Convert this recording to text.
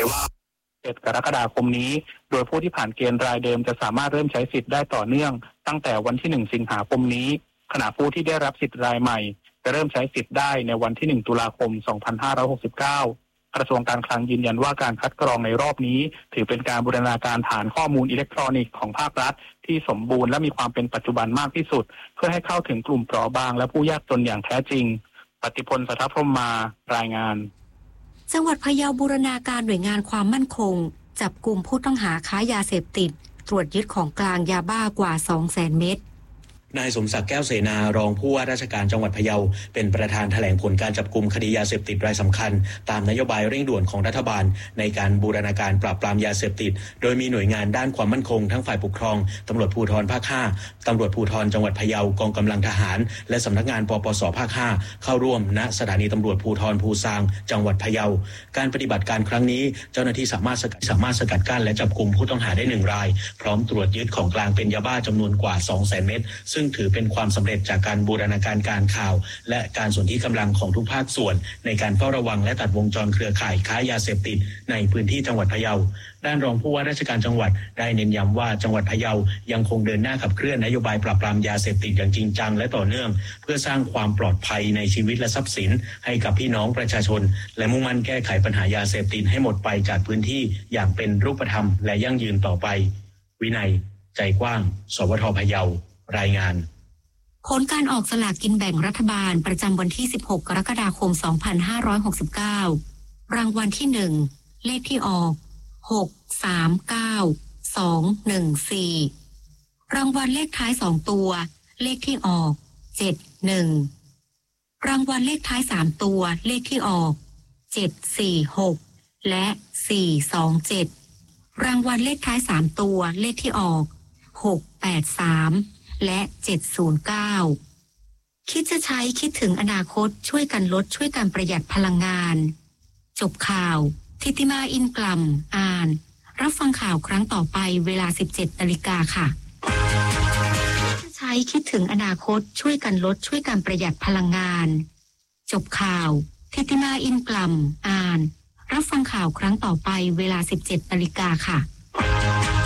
ว่า7 กรกฎาคมนี้โดยผู้ที่ผ่านเกณฑ์รายเดิมจะสามารถเริ่มใช้สิทธิ์ได้ต่อเนื่องตั้งแต่วันที่1 สิงหาคมนี้ขณะผู้ที่ได้รับสิทธิ์รายใหม่จะเริ่มใช้สิทธิ์ได้ในวันที่1 ตุลาคม 2569กระทรวงการคลังยืนยันว่าการคัดกรองในรอบนี้ถือเป็นการบูรณาการฐานข้อมูลอิเล็กทรอนิกส์ของภาครัฐที่สมบูรณ์และมีความเป็นปัจจุบันมากที่สุดเพื่อให้เข้าถึงกลุ่มเปราะบางและผู้ยากจนอย่างแท้จริงปฏิพล สัทธพรหมารายงานจังหวัดพะเยาบูรณาการหน่วยงานความมั่นคงจับกลุ่มผู้ต้องหาค้ายาเสพติดตรวจยึดของกลางยาบ้ากว่า 200,000 เม็ดนายสมศักดิ์แก้วเสนารองผู้ว่าราชการจังหวัดพะเยาเป็นประธานแถลงผลการจับกุมคดียาเสพติดรายสำคัญตามนโยบายเร่งด่วนของรัฐบาลในการบูรณาการปราบปรามยาเสพติดโดยมีหน่วยงานด้านความมั่นคงทั้งฝ่ายปกครองตำรวจภูธรภาค 5ตำรวจภูธรจังหวัดพะเยากองกำลังทหารและสำนักงานปปสภาค 5เข้าร่วมณสถานีตำรวจภูธรภูซางจังหวัดพะเยาการปฏิบัติการครั้งนี้เจ้าหน้าที่สามารถสกัดกั้นและจับกุมผู้ต้องหาได้1 รายพร้อมตรวจยึดของกลางเป็นยาบ้าจำนวนกว่า 200,000 เม็ดซึ่งถือเป็นความสำเร็จจากการบูรณาการการข่าวและการสนที่กำลังของทุกภาคส่วนในการเฝ้าระวังและตัดวงจรเครือข่ายค้ายาเสพติดในพื้นที่จังหวัดพะเยาด้านรองผู้ว่าราชการจังหวัดได้เน้นย้ำว่าจังหวัดพะเยายังคงเดินหน้าขับเคลื่อนนโยบายปราบปรามยาเสพติดอย่างจริงจังและต่อเนื่องเพื่อสร้างความปลอดภัยในชีวิตและทรัพย์สินให้กับพี่น้องประชาชนและมุ่งมั่นแก้ไขปัญหายาเสพติดให้หมดไปจากพื้นที่อย่างเป็นรูปธรรมและยั่งยืนต่อไปวินัยใจกว้างสวทพะเยารายงานผลการออกสลากกินแบ่งรัฐบาลประจำวันที่ 16 กรกฎาคม 2569 รางวัลที่ 1 เลขที่ออก 639214 รางวัลเลขท้าย 2 ตัว เลขที่ออก 71 รางวัลเลขท้าย 3 ตัว เลขที่ออก 746 และ 427 รางวัลเลขท้าย 3 ตัว เลขที่ออก 683และ709คิดจะใช้คิดถึงอนาคตช่วยกันลดช่วยกันประหยัดพลังงานจบข่าวทิติมาอินกลัมอ่านรับฟังข่าวครั้งต่อไปเวลา 17 นาฬิกาค่ะคิดจะใช้คิดถึงอนาคตช่วยกันลดช่วยกันประหยัดพลังงานจบข่าวทิติมาอินกลัมอ่านรับฟังข่าวครั้งต่อไปเวลา 17 นาฬิกาค่ะ